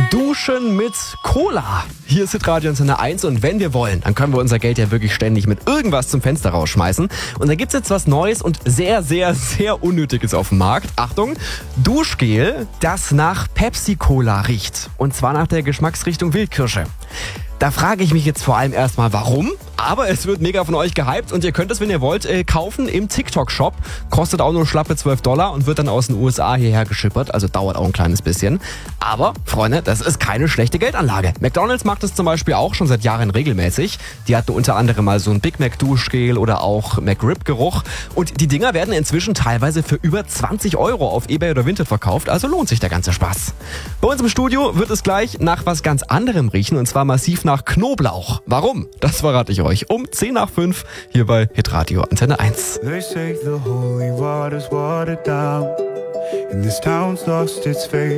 Duschen mit Cola. Hier ist Hitradio Antenne 1 und wenn wir wollen, dann können wir unser Geld ja wirklich ständig mit irgendwas zum Fenster rausschmeißen. Und da gibt's jetzt was Neues und sehr, sehr, sehr Unnötiges auf dem Markt. Achtung, Duschgel, das nach Pepsi-Cola riecht. Und zwar nach der Geschmacksrichtung Wildkirsche. Da frage ich mich jetzt vor allem erstmal, warum? Aber es wird mega von euch gehypt und ihr könnt es, wenn ihr wollt, kaufen im TikTok-Shop. Kostet auch nur schlappe $12 und wird dann aus den USA hierher geschippert. Also dauert auch ein kleines bisschen. Aber, Freunde, das ist keine schlechte Geldanlage. McDonald's macht das zum Beispiel auch schon seit Jahren regelmäßig. Die hatten unter anderem mal so ein Big Mac Duschgel oder auch McRib-Geruch. Und die Dinger werden inzwischen teilweise für über 20 € auf eBay oder Vinted verkauft. Also lohnt sich der ganze Spaß. Bei uns im Studio wird es gleich nach was ganz anderem riechen. Und zwar massiv nach Knoblauch. Warum? Das verrate ich euch um 5:10 hier bei Hitradio Antenne 1. They say the holy water's watered down, and this town's lost its faith.